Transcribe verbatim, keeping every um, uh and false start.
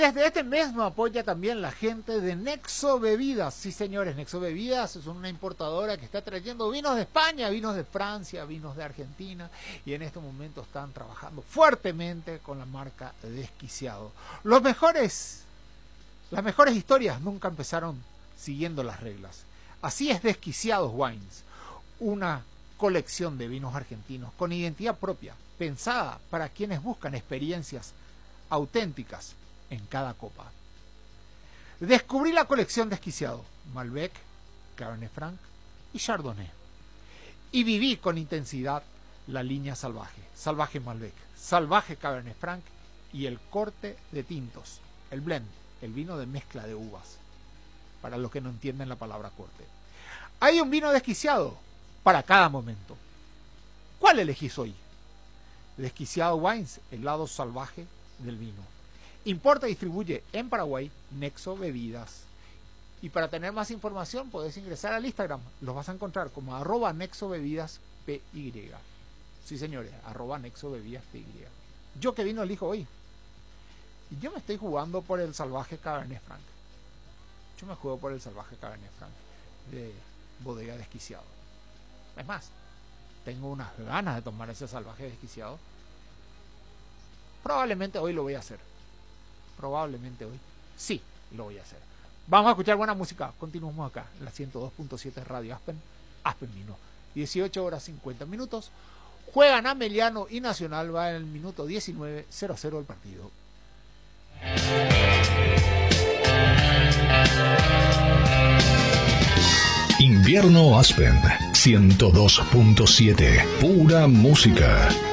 desde este mes nos apoya también la gente de Nexo Bebidas. Sí, señores, Nexo Bebidas es una importadora que está trayendo vinos de España, vinos de Francia, vinos de Argentina, y en este momento están trabajando fuertemente con la marca Desquiciado. Los mejores, las mejores historias nunca empezaron siguiendo las reglas. Así es Desquiciados Wines, una colección de vinos argentinos con identidad propia, pensada para quienes buscan experiencias auténticas en cada copa. Descubrí la colección Desquiciado, Malbec, Cabernet Franc y Chardonnay. Y viví con intensidad la línea Salvaje, Salvaje Malbec, Salvaje Cabernet Franc y el corte de tintos, el blend, el vino de mezcla de uvas, para los que no entienden la palabra corte. Hay un vino desquiciado para cada momento. ¿Cuál elegís hoy? Desquiciado Wines, el lado salvaje del vino. Importa y distribuye en Paraguay Nexo Bebidas. Y para tener más información podés ingresar al Instagram. Los vas a encontrar como arroba Nexo Bebidas P Y. Sí, señores, arroba Nexo Bebidas P Y. ¿Yo qué vino elijo hoy? Yo me estoy jugando por el salvaje Cabernet Franc. Yo me juego por el salvaje Cabernet Franc de Bodega Desquiciado. Es más, tengo unas ganas de tomar ese salvaje desquiciado. Probablemente hoy lo voy a hacer. Probablemente hoy sí lo voy a hacer. Vamos a escuchar buena música. Continuamos acá en la ciento dos punto siete Radio Aspen. Aspen Vino. dieciocho horas cincuenta minutos. Juegan Ameliano y Nacional. Va en el minuto diecinueve, cero cero el partido. Invierno Aspen ciento dos punto siete. Pura música.